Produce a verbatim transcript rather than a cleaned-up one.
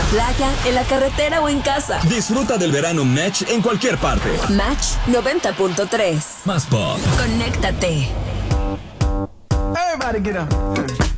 playa, en la carretera o en casa. Disfruta del verano Match en cualquier parte. Match noventa punto tres. Más pop. Conéctate. Everybody get up.